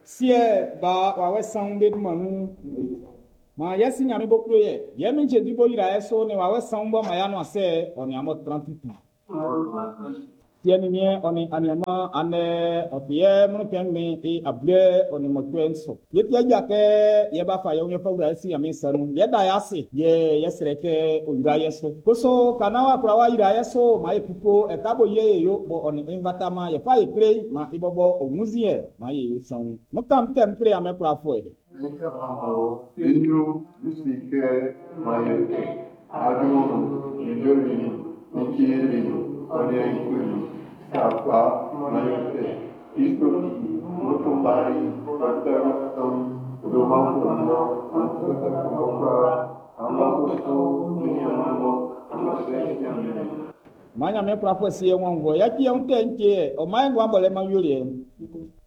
sie ba wa wesan be manu ma yesi nyame bokro ye me nche dibo ira eso ne wa wesan bo ma ya no ase oni amo 30 tie ni oni aniama ane opie mu pen me e able oni mo twenso ye tia ja ke ye ba fa ye fa ura si ame sanu ye da ya se ye yesre ke ura yeso koso kanawa kwa wa ira yeso ma e pupo e kabo ye yo bo oni invata ma ye fa e play ma ibobo omuzie ma ye san mo tam tem play ame kwa fo e Inyo usike mayete adoro idori nikiri onyenkuri sapa mayete istoki mutumbari pataraton domakono antatakumokra amakoso dunyamamo amasrenyamene manya me kwa fo si ye wongo ya ki on tenke o mai ngwa bole ma yuri